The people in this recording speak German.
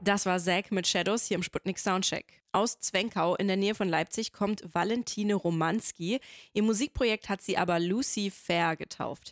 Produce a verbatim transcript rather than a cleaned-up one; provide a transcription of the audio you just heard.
Das war Zack mit Shadows hier im Sputnik Soundcheck. Aus Zwenkau in der Nähe von Leipzig kommt Valentine Romanski. Ihr Musikprojekt hat sie aber Lucy Fair getauft.